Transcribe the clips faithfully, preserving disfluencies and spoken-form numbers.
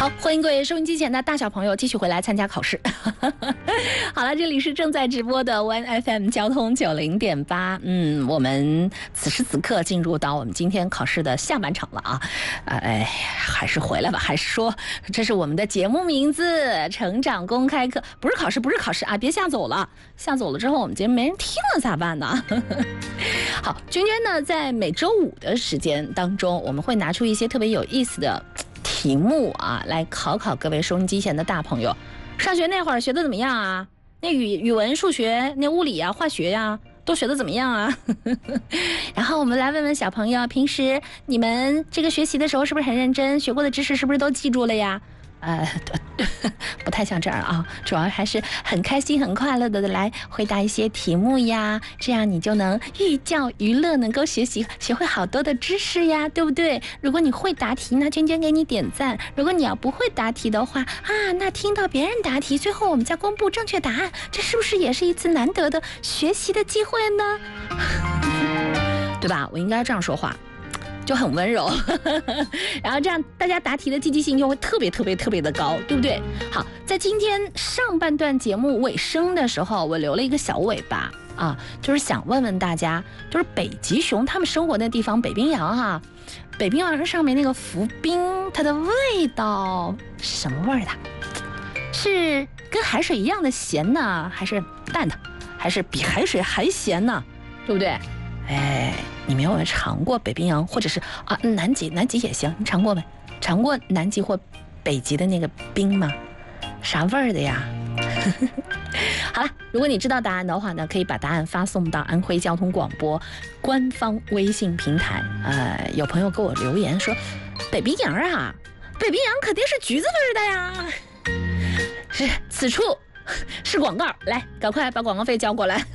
好，欢迎各位收音机前的大小朋友继续回来参加考试。好了，这里是正在直播的 One F M 交通九零点八。嗯，我们此时此刻进入到我们今天考试的下半场了啊。哎，还是回来吧，还是说这是我们的节目名字《成长公开课》，不是考试，不是考试啊！别吓走了，吓走了之后我们今天没人听了咋办呢？好，君娟呢，在每周五的时间当中，我们会拿出一些特别有意思的题目啊，来考考各位收音机前的大朋友。上学那会儿学的怎么样啊？那语语文、数学、那物理啊、化学呀、啊，都学的怎么样啊？然后我们来问问小朋友，平时你们这个学习的时候是不是很认真？学过的知识是不是都记住了呀？呃，不太像这样啊，主要还是很开心、很快乐的来回答一些题目呀，这样你就能寓教于乐，能够学习学会好多的知识呀，对不对？如果你会答题，那娟娟给你点赞；如果你要不会答题的话啊，那听到别人答题，最后我们再公布正确答案，这是不是也是一次难得的学习的机会呢？对吧？我应该这样说话。就很温柔，然后这样大家答题的积极性就会特别特别特别的高，对不对？好，在今天上半段节目尾声的时候，我留了一个小尾巴啊，就是想问问大家，就是北极熊他们生活的地方北冰洋哈、啊，北冰洋上面那个浮冰，它的味道是什么味儿的？是跟海水一样的咸呢，还是淡的，还是比海水还咸呢？对不对？哎，你们有没有尝过北冰洋，或者是啊南极？南极也行，你尝过没？尝过南极或北极的那个冰吗？啥味儿的呀？好了，如果你知道答案的话呢，可以把答案发送到安徽交通广播官方微信平台。呃，有朋友给我留言说，北冰洋啊，北冰洋肯定是橘子味的呀。是，此处是广告，来，赶快把广告费交过来。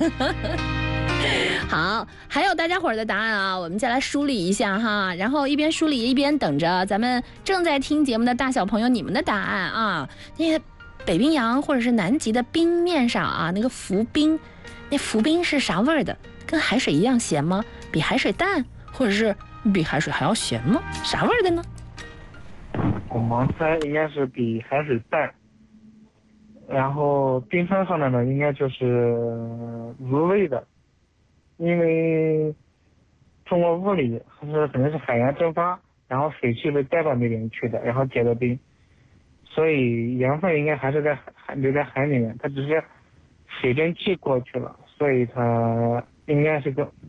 好，还有大家伙儿的答案啊，我们再来梳理一下哈，然后一边梳理一边等着咱们正在听节目的大小朋友你们的答案啊。那个北冰洋或者是南极的冰面上啊，那个浮冰，那浮冰是啥味儿的？跟海水一样咸吗？比海水淡，或者是比海水还要咸吗？啥味儿的呢？ 我盲猜应该是比海水淡，然后冰川上面呢应该就是芦味的。因为通过物理是可能是海洋蒸发，然后水汽被带到那边去的，然后结的冰，所以盐分应该还是在海留在海里面，它只是水蒸气过去了，所以它应该是个。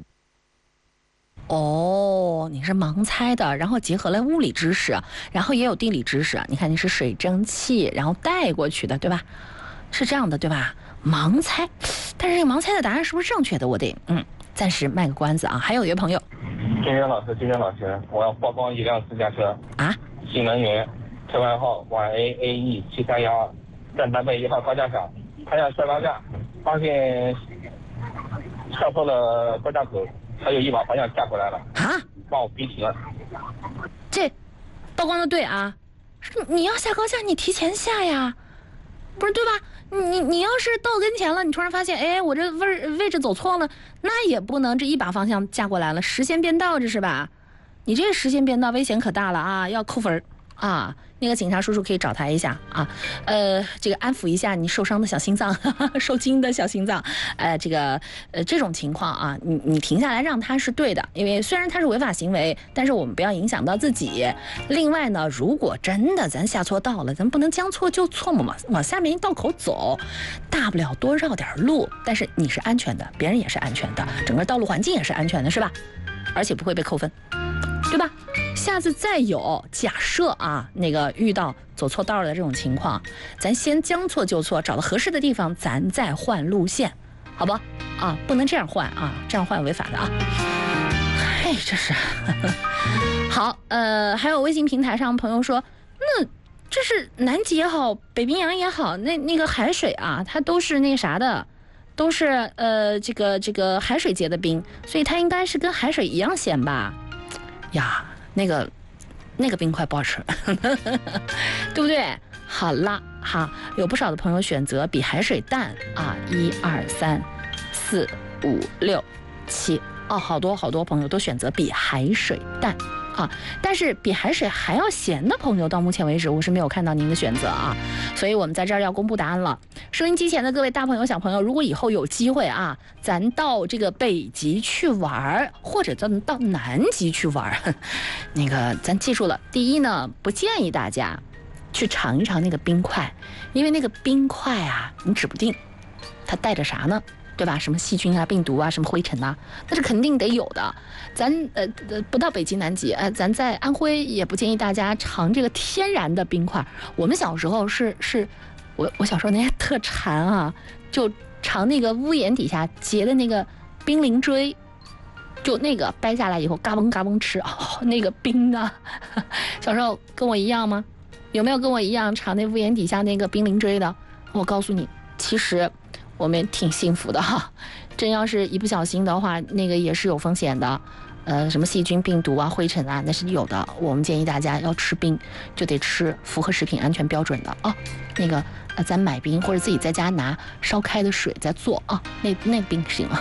哦，你是盲猜的，然后结合了物理知识，然后也有地理知识，你看你是水蒸气然后带过去的，对吧？是这样的，对吧？盲猜，但是这个盲猜的答案是不是正确的？我得嗯。暂时卖个关子啊！还有一位朋友， 君娟老师，君娟老师，我要曝光一辆私家车啊， 新能源，车牌号 Y A A E 七三幺二，在南北一号高架上，他要摔高架，发现跳错了高架口，还有一把方向架过来了啊， 把我逼停了。 这曝光的对啊，你要下高架，你提前下呀，不是对吧？你你要是到跟前了，你突然发现，哎，我这位位置走错了，那也不能这一把方向架过来了，实线变道这是吧？你这个实线变道危险可大了啊，要扣分啊！那个警察叔叔可以找他一下啊，呃，这个安抚一下你受伤的小心脏，呵呵受惊的小心脏，呃，这个呃这种情况啊，你你停下来让他是对的，因为虽然他是违法行为，但是我们不要影响到自己。另外呢，如果真的咱下错道了，咱不能将错就错嘛，往下面一道口走，大不了多绕点路，但是你是安全的，别人也是安全的，整个道路环境也是安全的，是吧？而且不会被扣分，对吧？下次再有假设啊，那个遇到走错道的这种情况，咱先将错就错，找到合适的地方，咱再换路线，好吧？啊，不能这样换啊，这样换违法的啊！嘿，这是好。呃，还有微信平台上朋友说，那这是南极也好，北冰洋也好，那那个海水啊，它都是那啥的。都是呃这个这个海水结的冰，所以它应该是跟海水一样咸吧？呀，那个那个冰块不好吃，对不对？好啦，好，有不少的朋友选择比海水淡啊，一二三四五六七，哦，好多好多朋友都选择比海水淡啊，但是比海水还要咸的朋友，到目前为止我是没有看到您的选择啊，所以我们在这儿要公布答案了。收音机前的各位大朋友小朋友，如果以后有机会啊，咱到这个北极去玩，或者咱到南极去玩，那个咱记住了，第一呢，不建议大家去尝一尝那个冰块，因为那个冰块啊，你指不定它带着啥呢，对吧？什么细菌啊、病毒啊、什么灰尘啊，那是肯定得有的。咱呃呃不到北极、南极，呃，咱在安徽也不建议大家尝这个天然的冰块。我们小时候是是，我我小时候那些特馋啊，就尝那个屋檐底下结的那个冰凌锥，就那个掰下来以后嘎嘣嘎嘣吃，哦，那个冰啊，小时候跟我一样吗？有没有跟我一样尝那屋檐底下那个冰凌锥的？我告诉你，其实我们挺幸福的哈，真要是一不小心的话，那个也是有风险的，呃，什么细菌、病毒啊、灰尘啊，那是有的。我们建议大家要吃冰，就得吃符合食品安全标准的啊。那个呃，咱买冰或者自己在家拿烧开的水再做啊，那那冰行了。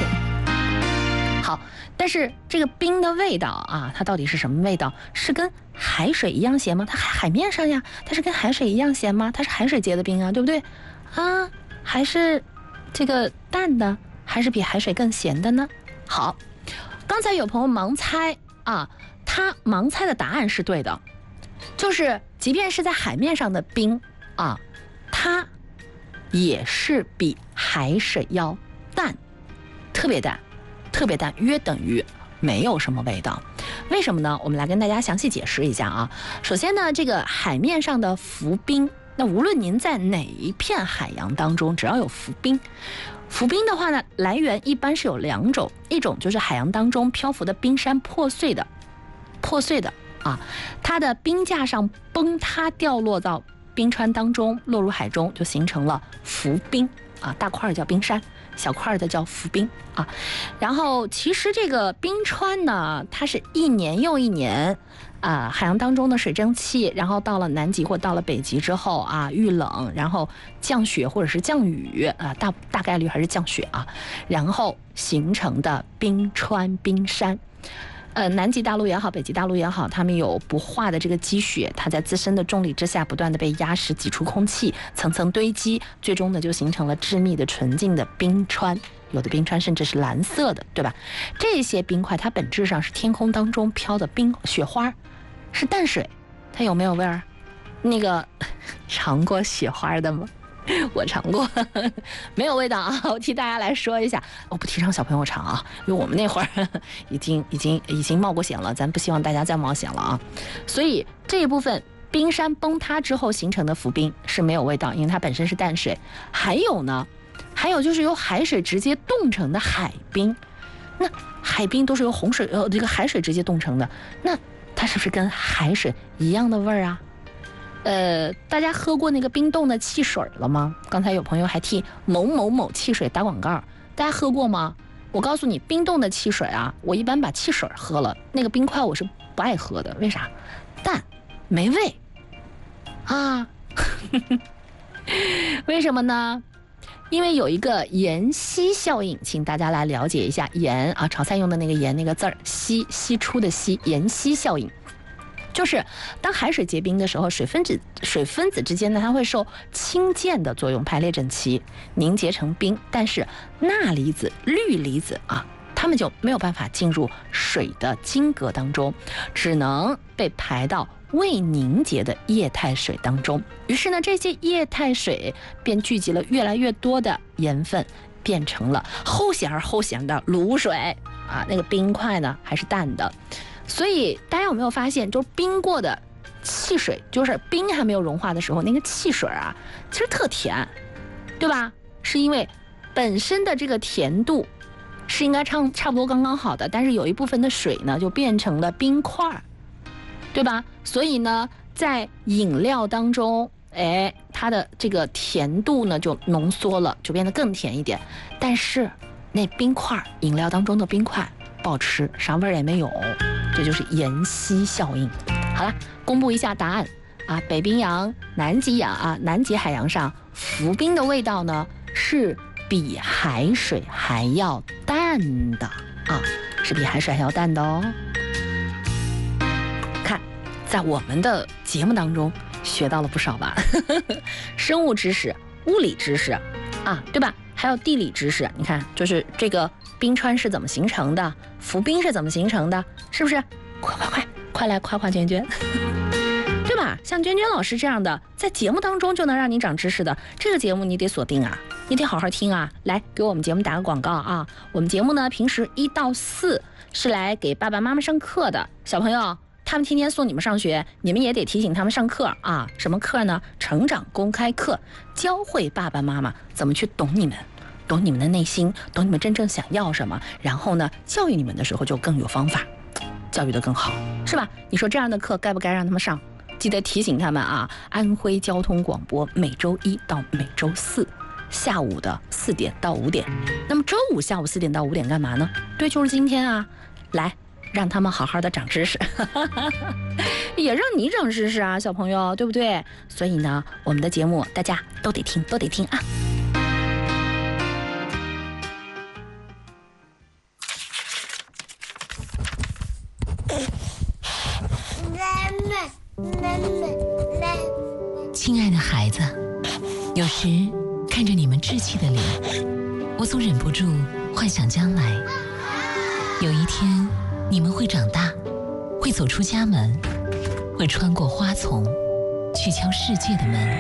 好，但是这个冰的味道啊，它到底是什么味道？是跟海水一样咸吗？它海海面上呀，它是跟海水一样咸吗？它是海水结的冰啊，对不对？啊，还是这个淡的，还是比海水更咸的呢？好，刚才有朋友盲猜啊，他盲猜的答案是对的，就是即便是在海面上的冰啊，它也是比海水要淡，特别淡，特别淡，约等于没有什么味道。为什么呢？我们来跟大家详细解释一下啊。首先呢，这个海面上的浮冰，那无论您在哪一片海洋当中，只要有浮冰，浮冰的话呢，来源一般是有两种，一种就是海洋当中漂浮的冰山破碎的，破碎的啊，它的冰架上崩塌掉落到冰川当中，落入海中，就形成了浮冰啊，大块叫冰山，小块的叫浮冰啊。然后其实这个冰川呢，它是一年又一年啊，海洋当中的水蒸气，然后到了南极或到了北极之后啊，遇冷，然后降雪或者是降雨啊，大大概率还是降雪啊，然后形成的冰川冰山。呃，南极大陆也好，北极大陆也好，它们有不化的这个积雪，它在自身的重力之下不断的被压实，挤出空气，层层堆积，最终呢就形成了致密的纯净的冰川。有的冰川甚至是蓝色的，对吧？这些冰块它本质上是天空当中飘的冰雪花，是淡水，它有没有味儿？那个尝过雪花的吗？我尝过，没有味道啊！我替大家来说一下，我不提倡小朋友尝啊，因为我们那会儿已经已经已经冒过险了，咱不希望大家再冒险了啊。所以这一部分冰山崩塌之后形成的浮冰是没有味道，因为它本身是淡水。还有呢，还有就是由海水直接冻成的海冰，那海冰都是由洪水呃这个海水直接冻成的，那它是不是跟海水一样的味儿啊？呃，大家喝过那个冰冻的汽水了吗？刚才有朋友还替某某某汽水打广告，大家喝过吗？我告诉你，冰冻的汽水啊，我一般把汽水喝了，那个冰块我是不爱喝的，为啥？淡，没味啊。为什么呢？因为有一个盐析效应，请大家来了解一下盐啊，炒菜用的那个盐那个字儿，析析出的析，盐析效应。就是当海水结冰的时候，水分子水分子之间呢，它会受氢键的作用排列整齐，凝结成冰。但是钠离子、氯离子啊，它们就没有办法进入水的晶格当中，只能被排到未凝结的液态水当中。于是呢，这些液态水便聚集了越来越多的盐分，变成了齁咸而齁咸的卤水啊。那个冰块呢，还是淡的。所以大家有没有发现，就是冰过的汽水，就是冰还没有融化的时候，那个汽水啊，其实特甜，对吧？是因为本身的这个甜度是应该差差不多刚刚好的，但是有一部分的水呢，就变成了冰块，对吧？所以呢，在饮料当中，哎，它的这个甜度呢就浓缩了，就变得更甜一点。但是那冰块，饮料当中的冰块不好吃，啥味儿也没有。这就是盐析效应。好了，公布一下答案啊！北冰洋、南极洋啊，南极海洋上浮冰的味道呢，是比海水还要淡的啊，是比海水还要淡的哦。 在我们的节目当中学到了不少吧？生物知识、物理知识啊，对吧？还有地理知识，你看，就是这个冰川是怎么形成的，浮冰是怎么形成的，是不是？快快快，快来夸夸娟娟，对吧？像娟娟老师这样的，在节目当中就能让你长知识的，这个节目你得锁定啊，你得好好听啊。来，给我们节目打个广告啊！我们节目呢，平时一到四是来给爸爸妈妈上课的，小朋友。他们天天送你们上学，你们也得提醒他们上课啊！什么课呢？成长公开课，教会爸爸妈妈怎么去懂你们，懂你们的内心，懂你们真正想要什么，然后呢，教育你们的时候就更有方法，教育得更好，是吧？你说这样的课该不该让他们上？记得提醒他们啊！安徽交通广播每周一到每周四下午的四点到五点，那么周五下午四点到五点干嘛呢？对，就是今天啊，来。让他们好好的长知识，也让你长知识啊，小朋友，对不对？所以呢，我们的节目大家都得听，都得听啊。 亲爱的孩子，有时看着你们稚气的脸，我总忍不住幻想将来，有一天。你们会长大，会走出家门，会穿过花丛，去敲世界的门。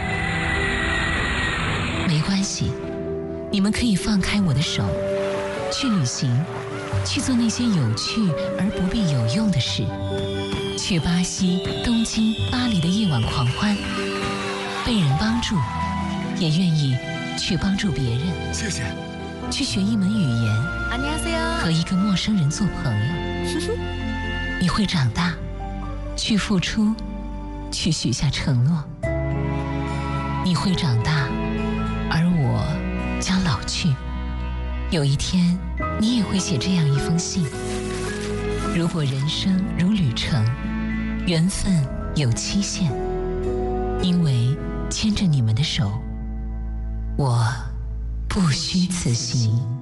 没关系，你们可以放开我的手，去旅行，去做那些有趣而不必有用的事，去巴西、东京、巴黎的夜晚狂欢，被人帮助，也愿意去帮助别人。 谢谢。 去学一门语言，和一个陌生人做朋友。你会长大，去付出，去许下承诺。你会长大，而我将老去。有一天，你也会写这样一封信。如果人生如旅程，缘分有期限，因为牵着你们的手，我不虚此行。